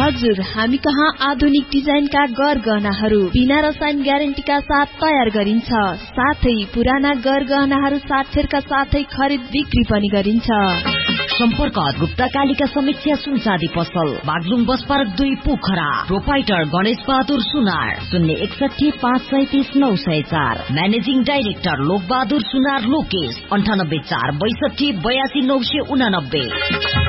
हजुर, हामी कहाँ आधुनिक डिजाइनका गहनाहरू बिना रसायन ग्यारेन्टीका साथ तयार गरिन्छ। साथै पुराना गहनाहरू साक्षरका साथै खरिद बिक्री पनि गरिन्छ। सम्पर्क गुप्ता कालिका समीक्षा सुनचाँदी पसल, Baglung bus park 2 Pokhara. Proprietor Ganesh Bahadur सुनार, 061 537 904। म्यानेजिङ डाइरेक्टर लोक बहादुर सुनार लोकेश, 98 4 62 82 989।